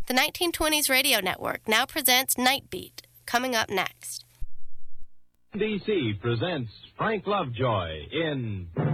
The 1920s Radio Network now presents Night Beat, coming up next. NBC presents Frank Lovejoy in